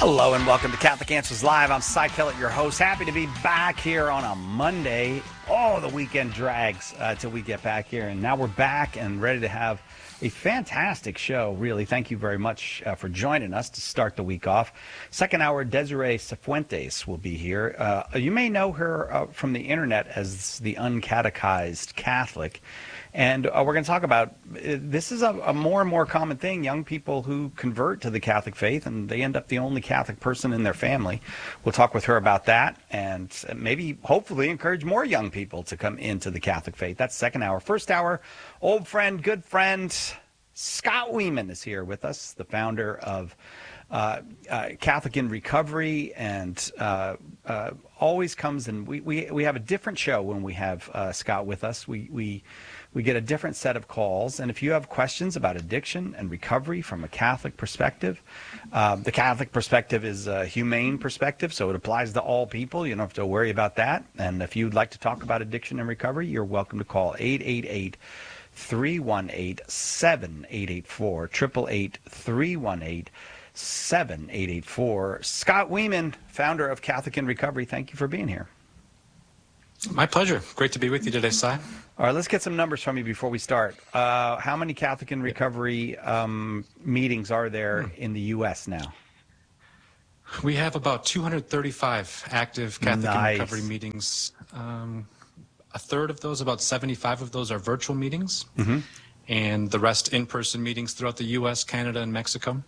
Hello and welcome to Catholic Answers Live. I'm Cy Kellett, your host. Happy to be back here on a Monday. Oh, the weekend drags till we get back here. And now we're back and ready to have a fantastic show, really. Thank you very much for joining us to start the week off. Second hour, Desiree Cifuentes will be here. You may know her from the internet as the Uncatechized Catholic. And we're going to talk about, this is a more and more common thing, young people who convert to the Catholic faith and they end up the only Catholic person in their family. We'll talk with her about that and maybe hopefully encourage more young people to come into the Catholic faith. That's second hour. First hour, old friend, good friend, Scott Weeman is here with us, the founder of Catholic in Recovery, and always comes, and we have a different show when we have Scott with us. We get a different set of calls, and if you have questions about addiction and recovery from a Catholic perspective, the Catholic perspective is a humane perspective, so it applies to all people. You don't have to worry about that. And if you'd like to talk about addiction and recovery, you're welcome to call 888-318-7884, 888-318-7884. Scott Weeman, founder of Catholic in Recovery, thank you for being here. My pleasure. Great to be with you today, Cy. All right, let's get some numbers from you before we start. How many Catholic in Recovery meetings are there in the U.S. now? We have about 235 active Catholic in Recovery meetings. A third of those, about 75 of those, are virtual meetings, and the rest in-person meetings throughout the U.S., Canada, and Mexico.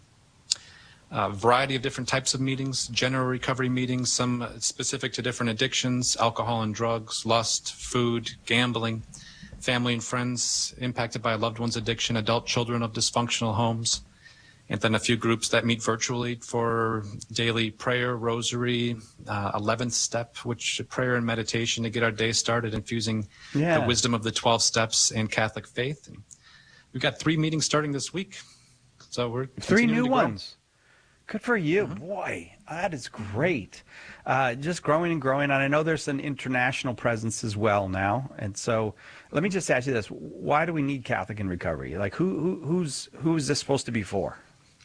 A variety of different types of meetings, general recovery meetings, some specific to different addictions, alcohol and drugs, lust, food, gambling, family and friends impacted by a loved one's addiction, adult children of dysfunctional homes, and then a few groups that meet virtually for daily prayer, rosary, 11th step, which prayer and meditation to get our day started, infusing the wisdom of the 12 steps and Catholic faith. And we've got 3 meetings starting this week, so we're 3 new ones. Good for you. Boy, that is great. Just growing and growing. And I know there's an international presence as well now. And so let me just ask you this. Why do we need Catholic in Recovery? Like, who's this supposed to be for?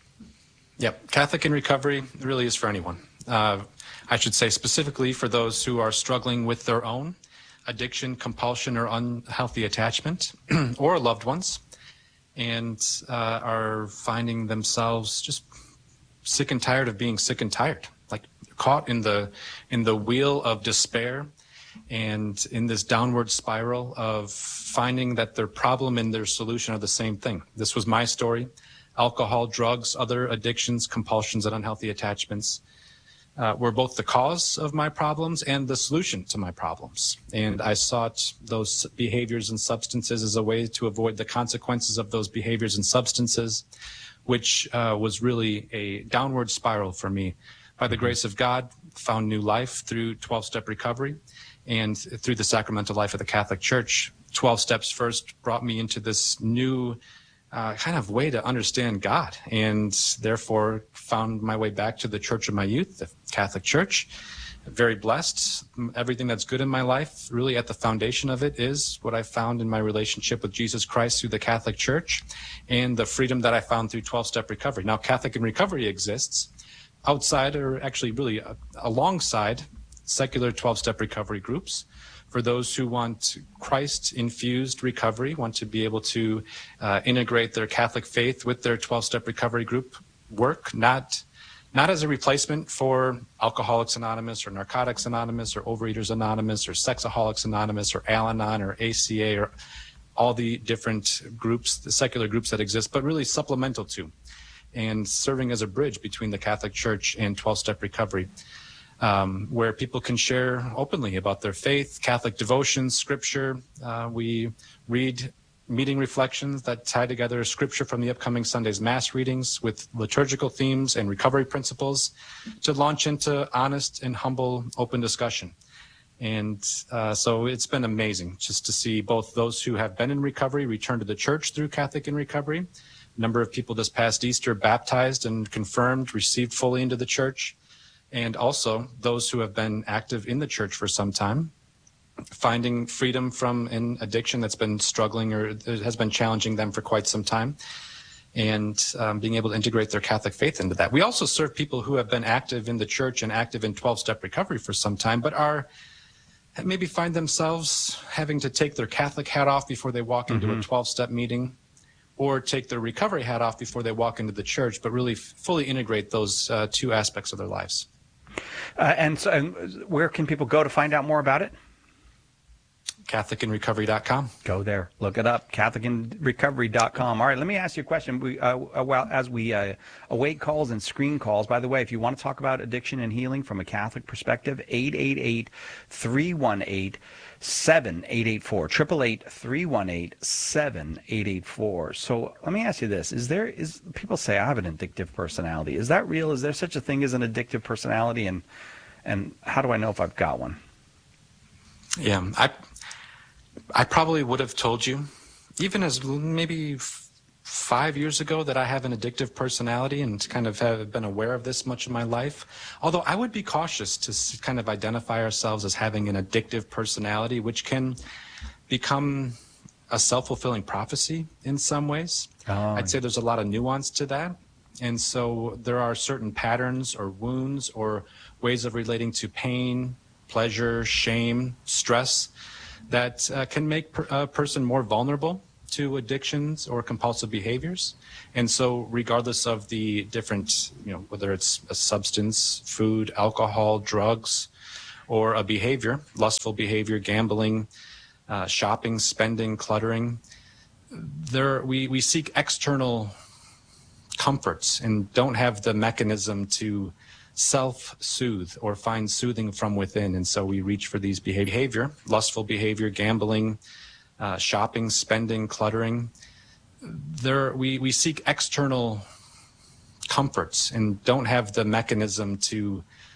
Yep. Catholic in Recovery really is for anyone. I should say specifically for those who are struggling with their own addiction, compulsion, or unhealthy attachment, or loved ones, and are finding themselves just sick and tired of being sick and tired, like caught in the wheel of despair and in this downward spiral of finding that their problem and their solution are the same thing. This was my story. Alcohol, drugs, other addictions, compulsions, and unhealthy attachments were both the cause of my problems and the solution to my problems. And I sought those behaviors and substances as a way to avoid the consequences of those behaviors and substances, which was really a downward spiral for me. By the grace of God, found new life through 12-step recovery and through the sacramental life of the Catholic Church. 12 steps first brought me into this new kind of way to understand God, and therefore found my way back to the church of my youth, the Catholic Church. Very blessed. Everything that's good in my life, really at the foundation of it, is what I found in my relationship with Jesus Christ through the Catholic Church and the freedom that I found through 12-step recovery. Now, Catholic in Recovery exists outside, or actually really alongside, secular 12-step recovery groups for those who want Christ-infused recovery, want to be able to integrate their Catholic faith with their 12-step recovery group work, not as a replacement for Alcoholics Anonymous or Narcotics Anonymous or Overeaters Anonymous or Sexaholics Anonymous or Al-Anon or ACA or all the different groups, the secular groups that exist, but really supplemental to and serving as a bridge between the Catholic Church and 12-step recovery, where people can share openly about their faith, Catholic devotions, scripture. We read meeting reflections that tie together scripture from the upcoming Sunday's Mass readings with liturgical themes and recovery principles to launch into honest and humble open discussion. And so it's been amazing just to see both those who have been in recovery return to the church through Catholic in Recovery. A number of people this past Easter baptized and confirmed, received fully into the church. And also those who have been active in the church for some time, finding freedom from an addiction that's been struggling or has been challenging them for quite some time. and being able to integrate their Catholic faith into that. We also serve people who have been active in the church and active in 12-step recovery for some time, but maybe find themselves having to take their Catholic hat off before they walk into a 12-step meeting, or take their recovery hat off before they walk into the church, but really fully integrate those two aspects of their lives. And where can people go to find out more about it? CatholicInRecovery.com. Go there, look it up, CatholicInRecovery.com. All right, let me ask you a question. As we await calls and screen calls, by the way, if you want to talk about addiction and healing from a Catholic perspective, 888-318-7884, 888-318-7884. So let me ask you this. People say I have an addictive personality. Is that real? Is there such a thing as an addictive personality? And how do I know if I've got one? Yeah, I probably would have told you, even as maybe 5 years ago, that I have an addictive personality and kind of have been aware of this much of my life. Although I would be cautious to kind of identify ourselves as having an addictive personality, which can become a self-fulfilling prophecy in some ways. I'd say there's a lot of nuance to that. And so there are certain patterns or wounds or ways of relating to pain, pleasure, shame, stress that can make a person more vulnerable to addictions or compulsive behaviors. And so regardless of the different, whether it's a substance, food, alcohol, drugs, or a behavior, lustful behavior, gambling, shopping, spending, cluttering, we seek external comforts and don't have the mechanism to self-soothe or find soothing from within. And so we reach for these behavior, lustful behavior, gambling, shopping, spending, cluttering. We seek external comforts and don't have the mechanism to